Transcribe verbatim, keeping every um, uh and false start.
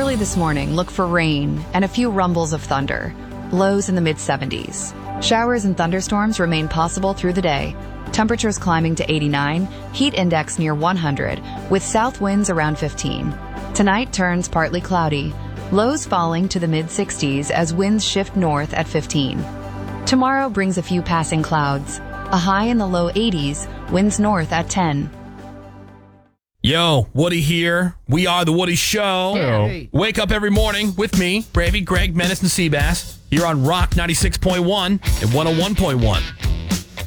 Early this morning, look for rain and a few rumbles of thunder. Lows in the mid seventies. Showers and thunderstorms remain possible through the day. Temperatures climbing to eighty-nine, heat index near one hundred, with south winds around fifteen. Tonight turns partly cloudy. Lows falling to the mid sixties as winds shift north at fifteen. Tomorrow brings a few passing clouds. A high in the low eighties, winds north at ten. Yo, Woody here. We are The Woody Show. Hey. Wake up every morning with me, Bravey, Greg, Menace, and Seabass, here on Rock ninety-six point one and one oh one point one.